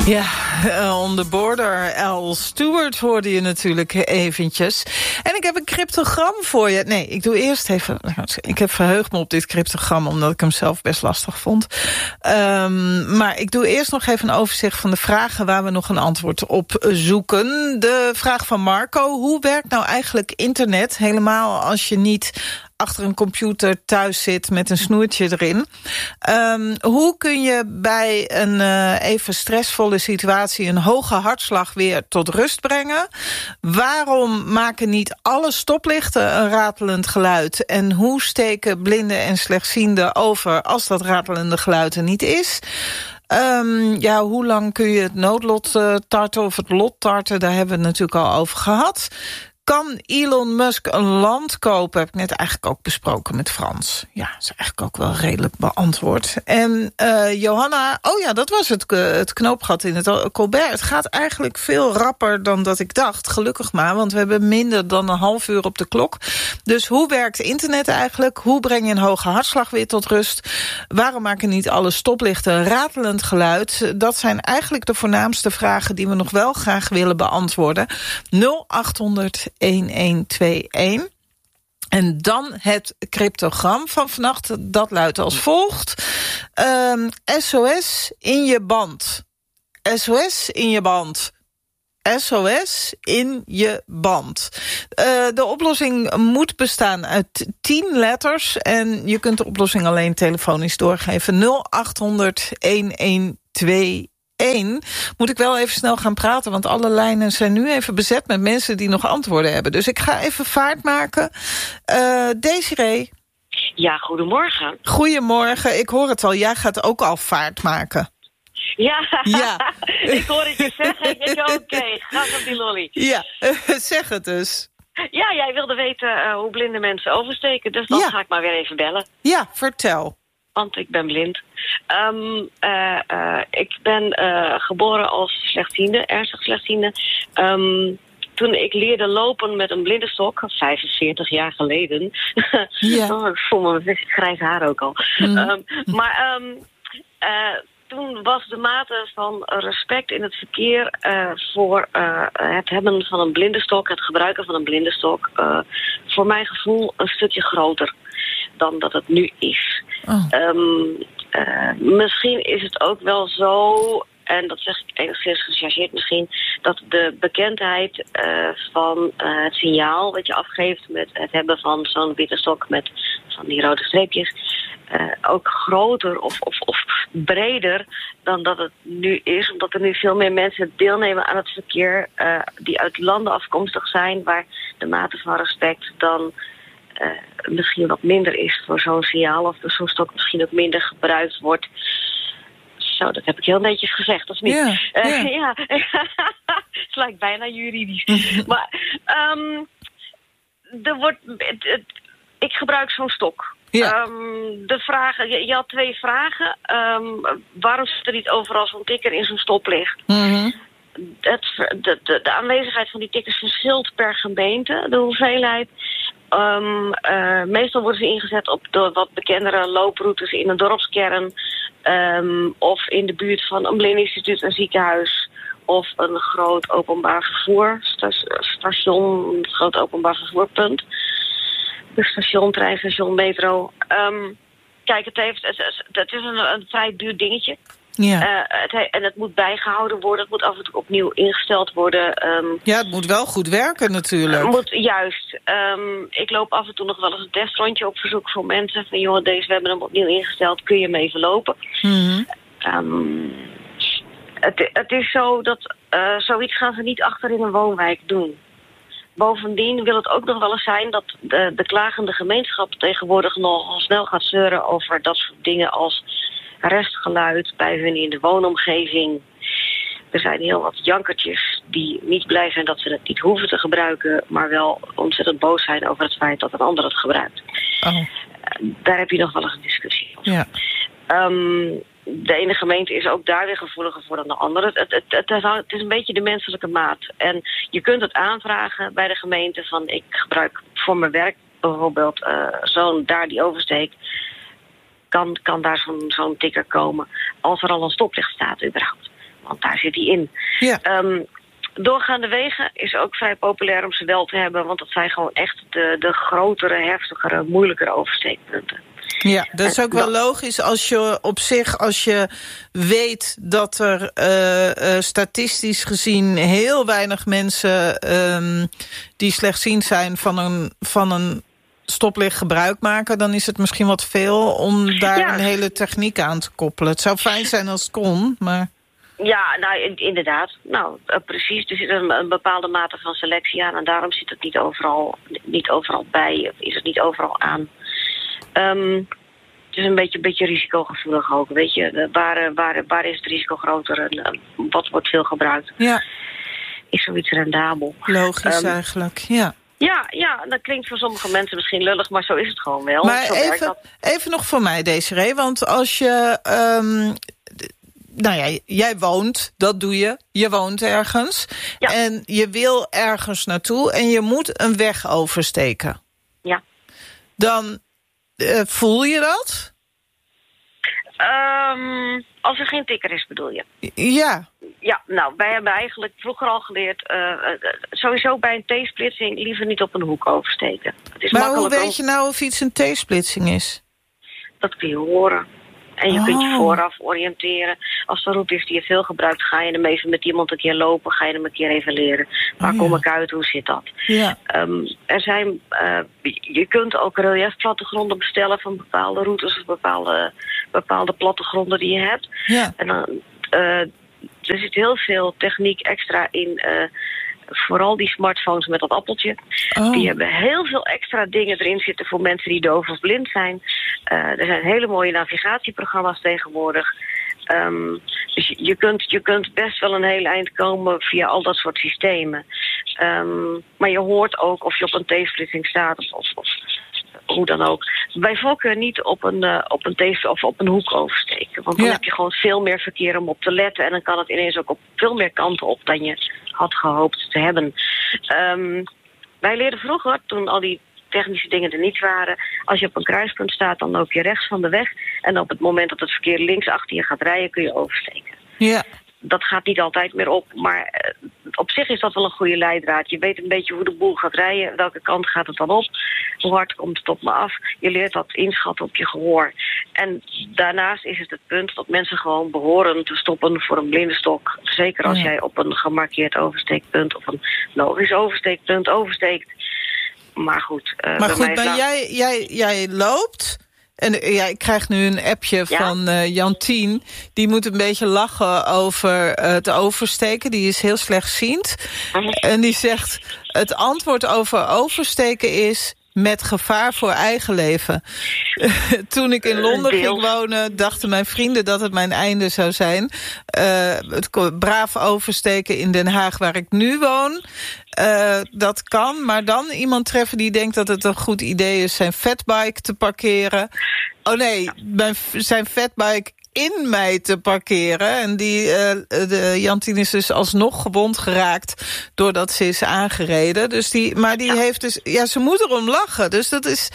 Ja, on the border. Al Stewart hoorde je natuurlijk eventjes. En ik heb een cryptogram voor je. Nee, ik doe eerst even... Ik heb verheugd me op dit cryptogram, omdat ik hem zelf best lastig vond. Maar ik doe eerst nog even een overzicht van de vragen waar we nog een antwoord op zoeken. De vraag van Marco. Hoe werkt nou eigenlijk internet? Helemaal als je niet achter een computer thuis zit met een snoertje erin. Hoe kun je bij een even stressvolle situatie een hoge hartslag weer tot rust brengen? Waarom maken niet alle stoplichten een ratelend geluid? En hoe steken blinden en slechtzienden over als dat ratelende geluid er niet is? Hoe lang kun je het noodlot tarten of het lot tarten? Daar hebben we het natuurlijk al over gehad. Kan Elon Musk een land kopen? Heb ik net eigenlijk ook besproken met Frans. Ja, dat is eigenlijk ook wel redelijk beantwoord. En Johanna, dat was het knoopgat in het Colbert. Het gaat eigenlijk veel rapper dan dat ik dacht. Gelukkig maar, want we hebben minder dan een half uur op de klok. Dus hoe werkt internet eigenlijk? Hoe breng je een hoge hartslag weer tot rust? Waarom maken niet alle stoplichten een ratelend geluid? Dat zijn eigenlijk de voornaamste vragen die we nog wel graag willen beantwoorden. 0800 1121. En dan het cryptogram van vannacht. Dat luidt als volgt. SOS in je band. SOS in je band. SOS in je band. De oplossing moet bestaan uit 10 letters. En je kunt de oplossing alleen telefonisch doorgeven. 0800 1121. Moet ik wel even snel gaan praten, want alle lijnen zijn nu even bezet met mensen die nog antwoorden hebben. Dus ik ga even vaart maken. Desiree. Ja, goedemorgen. Goedemorgen, ik hoor het al. Jij gaat ook al vaart maken. Ja. Ik hoor het je zeggen. Ik denk, oké, ga op die lolly. Ja, zeg het dus. Ja, jij wilde weten hoe blinde mensen oversteken, dus dan ga ik maar weer even bellen. Ja, vertel. Want ik ben blind. Ik ben geboren als slechtziende, ernstig slechtziende. Toen ik leerde lopen met een blindenstok, 45 jaar geleden. Ja. Ik voel me grijs haar ook al. Toen was de mate van respect in het verkeer voor het hebben van een blindenstok, het gebruiken van een blindenstok, voor mijn gevoel een stukje groter dan dat het nu is. Misschien is het ook wel zo, en dat zeg ik enigszins gechargeerd misschien, dat de bekendheid van het signaal dat je afgeeft met het hebben van zo'n witte stok met van die rode streepjes ook groter of breder dan dat het nu is. Omdat er nu veel meer mensen deelnemen aan het verkeer die uit landen afkomstig zijn waar de mate van respect dan misschien wat minder is voor zo'n signaal, of zo'n stok misschien ook minder gebruikt wordt. Zo, dat heb ik heel netjes gezegd, of niet? Ja. Het lijkt bijna juridisch. Maar ik gebruik zo'n stok. Ja. De vragen, je had 2 vragen. Waarom zit er niet overal zo'n tikker in zo'n stoplicht? Mm-hmm. De aanwezigheid van die tikkers verschilt per gemeente, de hoeveelheid. Meestal worden ze ingezet op de wat bekendere looproutes in een dorpskern, of in de buurt van een blindinstituut, een ziekenhuis of een groot openbaar vervoerstation, een groot openbaar vervoerpunt. Dus station, treinstation, metro. Kijk, het is een vrij duur dingetje. Ja. En het moet bijgehouden worden. Het moet af en toe opnieuw ingesteld worden. Het moet wel goed werken natuurlijk. Juist. Ik loop af en toe nog wel eens een testrondje op verzoek voor mensen. Van joh, we hebben hem opnieuw ingesteld. Kun je hem even lopen? Mm-hmm. Het is zo dat zoiets gaan ze niet achter in een woonwijk doen. Bovendien wil het ook nog wel eens zijn dat de klagende gemeenschap tegenwoordig nogal snel gaat zeuren over dat soort dingen als restgeluid bij hun in de woonomgeving. Er zijn heel wat jankertjes die niet blij zijn dat ze het niet hoeven te gebruiken, maar wel ontzettend boos zijn over het feit dat een ander het gebruikt. Daar heb je nog wel eens een discussie over. Ja. De ene gemeente is ook daar weer gevoeliger voor dan de andere. Het is een beetje de menselijke maat. En je kunt het aanvragen bij de gemeente van ik gebruik voor mijn werk bijvoorbeeld zo'n daar die oversteekt. Kan daar zo'n tikker komen als er al een stoplicht staat überhaupt. Want daar zit hij in. Ja. Doorgaande wegen is ook vrij populair om ze wel te hebben. Want dat zijn gewoon echt de grotere, heftigere, moeilijkere oversteekpunten. Ja, dat is ook wel logisch als je weet dat er statistisch gezien heel weinig mensen die slechtziend zijn van een stoplicht gebruik maken, dan is het misschien wat veel om daar een hele techniek aan te koppelen. Het zou fijn zijn als het kon, maar... Ja, nou, inderdaad. Nou, precies. Er zit een bepaalde mate van selectie aan en daarom zit het niet overal bij, of is het niet overal aan. Het is een beetje risicogevoelig ook, weet je. Waar is het risico groter en wat wordt veel gebruikt? Ja. Is zoiets rendabel? Logisch eigenlijk, ja. Ja, dat klinkt voor sommige mensen misschien lullig, maar zo is het gewoon wel. Maar even nog voor mij, Desiree, want als je... nou ja, jij woont, dat doe je. Je woont ergens. Ja. En je wil ergens naartoe en je moet een weg oversteken. Ja. Dan voel je dat? Als er geen tikker is, bedoel je? Ja. Ja, nou, wij hebben eigenlijk vroeger al geleerd... sowieso bij een T-splitsing liever niet op een hoek oversteken. Het is maar hoe weet je nou of iets een T-splitsing is? Dat kun je horen. En je kunt je vooraf oriënteren. Als er een route is die je veel gebruikt, ga je hem even met iemand een keer lopen. Ga je hem een keer even leren. Waar kom ik uit? Hoe zit dat? Ja. Er zijn, je kunt ook reliefplattegronden bestellen van bepaalde routes of bepaalde plattegronden die je hebt. Ja. En dan, er zit heel veel techniek extra in. Vooral die smartphones met dat appeltje. Die hebben heel veel extra dingen erin zitten voor mensen die doof of blind zijn. Er zijn hele mooie navigatieprogramma's tegenwoordig. Dus je kunt best wel een heel eind komen via al dat soort systemen. Maar je hoort ook of je op een T-splitsing staat of hoe dan ook. Wij fokken niet op een T of op een hoek oversteken. Want dan heb je gewoon veel meer verkeer om op te letten. En dan kan het ineens ook op veel meer kanten op dan je had gehoopt te hebben. Wij leerden vroeger, toen al die technische dingen er niet waren... als je op een kruispunt staat, dan loop je rechts van de weg... en op het moment dat het verkeer links achter je gaat rijden, kun je oversteken. Ja. Dat gaat niet altijd meer op, maar op zich is dat wel een goede leidraad. Je weet een beetje hoe de boel gaat rijden, welke kant gaat het dan op, hoe hard komt het op me af. Je leert dat inschatten op je gehoor. En daarnaast is het punt dat mensen gewoon behoren te stoppen voor een blinde stok. Zeker als jij op een gemarkeerd oversteekpunt of een logisch oversteekpunt oversteekt. Maar goed. Jij loopt... En ik krijg nu een appje van Jantien. Die moet een beetje lachen over het oversteken. Die is heel slechtziend. En die zegt, het antwoord over oversteken is... met gevaar voor eigen leven. Toen ik in Londen ging wonen, dachten mijn vrienden dat het mijn einde zou zijn. Het braaf oversteken in Den Haag, waar ik nu woon. Dat kan, maar dan iemand treffen die denkt dat het een goed idee is... zijn fatbike te parkeren. Oh nee, zijn fatbike in mij te parkeren. En de Jantien is dus alsnog gewond geraakt... doordat ze is aangereden. Dus die heeft dus... Ja, ze moet erom lachen. Dus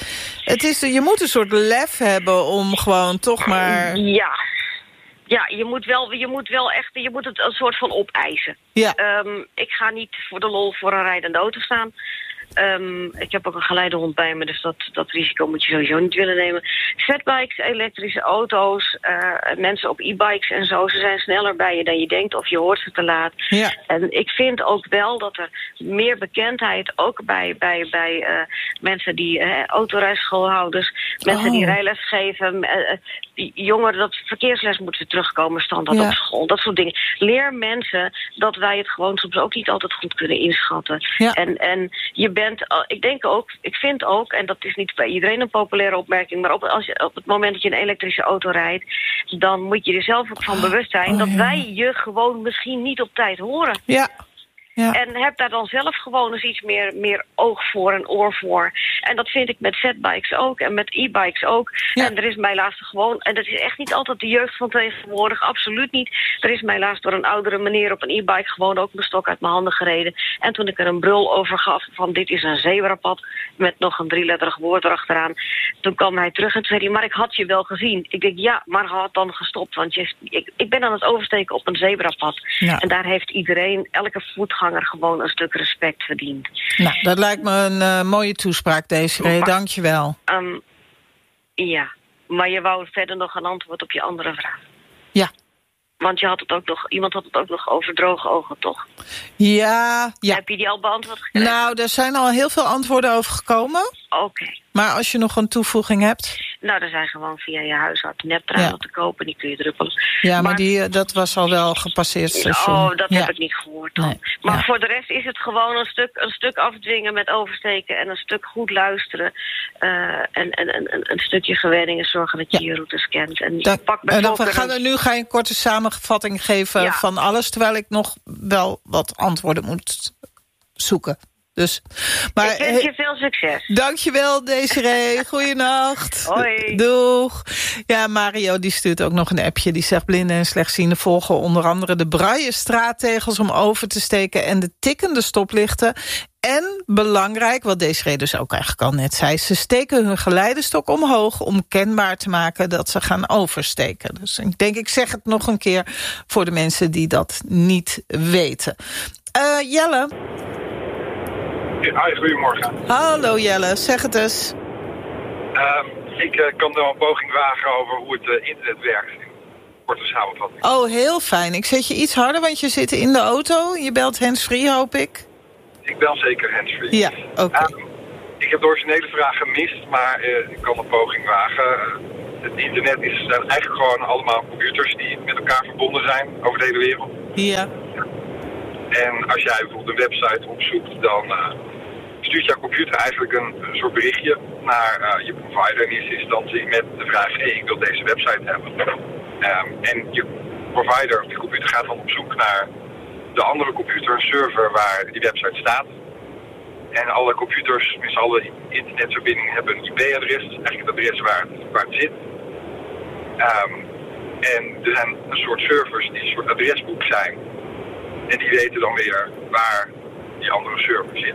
je moet een soort lef hebben om gewoon toch maar... Ja, je moet het een soort van opeisen. Ja. Ik ga niet voor de lol voor een rijdende auto staan. Ik heb ook een geleidehond bij me, dus dat risico moet je sowieso niet willen nemen. Fatbikes, elektrische auto's, mensen op e-bikes en zo, ze zijn sneller bij je dan je denkt of je hoort ze te laat. Ja. En ik vind ook wel dat er meer bekendheid, ook bij mensen die autorijschoolhouders, mensen die rijles geven, jongeren dat verkeersles moeten terugkomen standaard op school, dat soort dingen. Leer mensen dat wij het gewoon soms ook niet altijd goed kunnen inschatten. Ja. En je ik vind ook, en dat is niet bij iedereen een populaire opmerking, maar op het moment dat je een elektrische auto rijdt, dan moet je er zelf ook van bewust zijn dat wij je gewoon misschien niet op tijd horen. Ja. Ja. En heb daar dan zelf gewoon eens iets meer oog voor en oor voor. En dat vind ik met fatbikes ook en met e-bikes ook. Ja. En er is mij laatst gewoon... En dat is echt niet altijd de jeugd van tegenwoordig, absoluut niet. Er is mij laatst door een oudere meneer op een e-bike gewoon ook mijn stok uit mijn handen gereden. En toen ik er een brul over gaf van dit is een zebrapad met nog een 3-letterig woord erachteraan. Toen kwam hij terug en zei hij, maar ik had je wel gezien. Ik denk, ja, maar had dan gestopt. Want ik ben aan het oversteken op een zebrapad. Ja. En daar heeft iedereen, elke voetganger gewoon een stuk respect verdiend. Nou, dat lijkt me een mooie toespraak, Desiree. Dank je wel. Ja, maar je wou verder nog een antwoord op je andere vraag. Ja. Want iemand had het ook nog over droge ogen, toch? Ja. Heb je die al beantwoord gekregen? Nou, er zijn al heel veel antwoorden over gekomen. Oké. Maar als je nog een toevoeging hebt... Nou, er zijn gewoon via je huisarts neptranen te kopen. Die kun je druppelen. Ja, maar dat was al wel gepasseerd station. Oh, dat heb ik niet gehoord dan. Nee. Maar voor de rest is het gewoon een stuk afdwingen met oversteken... en een stuk goed luisteren. En een stukje gewenning en zorgen dat je je routes kent. En nu ga je een korte samenvatting geven van alles... terwijl ik nog wel wat antwoorden moet zoeken. Dus, maar, ik wens je veel succes. Dankjewel, Desiree. Goeienacht. Hoi. Doeg. Ja, Mario die stuurt ook nog een appje. Die zegt blinden en slechtzienden volgen onder andere de braille straattegels om over te steken en de tikkende stoplichten. En belangrijk, wat Desiree dus ook eigenlijk al net zei... ze steken hun geleidestok omhoog om kenbaar te maken dat ze gaan oversteken. Dus ik denk, ik zeg het nog een keer voor de mensen die dat niet weten. Jelle? Hi, goedemorgen. Hallo Jelle, zeg het eens. Ik kan wel een poging wagen over hoe het internet werkt. Korte samenvatting. Oh, heel fijn. Ik zet je iets harder, want je zit in de auto. Je belt handsfree, hoop ik. Ik bel zeker handsfree. Ja, oké. Ik heb de originele vraag gemist, maar ik kan een poging wagen. Het internet zijn eigenlijk gewoon allemaal computers die met elkaar verbonden zijn over de hele wereld. Ja. En als jij bijvoorbeeld een website opzoekt, dan stuurt jouw computer eigenlijk een soort berichtje naar je provider in eerste instantie met de vraag, ik wil deze website hebben. En je provider of je computer gaat dan op zoek naar de andere computer, een server waar die website staat. En alle computers, tenminste alle internetverbindingen hebben een IP-adres, eigenlijk het adres waar het zit. En er zijn een soort servers die een soort adresboek zijn. En die weten dan weer waar die andere server zit.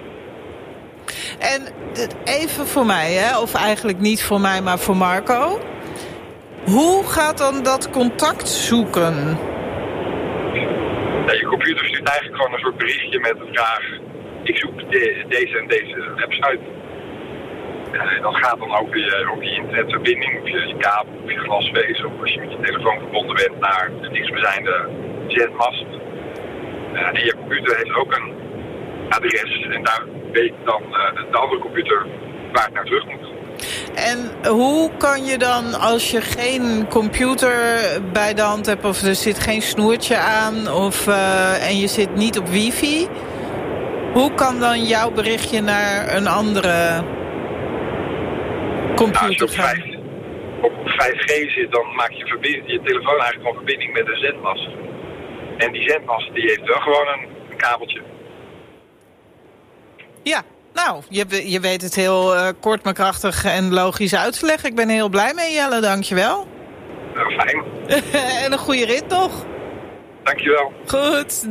En even voor mij, hè, of eigenlijk niet voor mij, maar voor Marco. Hoe gaat dan dat contact zoeken? Ja, je computer stuurt eigenlijk gewoon een soort berichtje met de vraag... ik zoek deze en deze website. En dat gaat dan over je internetverbinding, of je kabel, of je glasvezel... of als je met je telefoon verbonden bent naar de dichtstbijzijnde zendmast. En je computer heeft ook een adres en daar weet dan de andere computer waar het naar terug moet. En hoe kan je dan, als je geen computer bij de hand hebt... of er zit geen snoertje aan en je zit niet op wifi... hoe kan dan jouw berichtje naar een andere computer gaan? Als je op 5G zit, dan maak je telefoon eigenlijk gewoon verbinding met een zendmast. En die zendmast die heeft wel gewoon een kabeltje. Ja, nou, je weet het heel kort maar krachtig en logisch uit te leggen. Ik ben heel blij mee, Jelle, dankjewel. Fijn. En een goede rit nog. Dankjewel. Goed.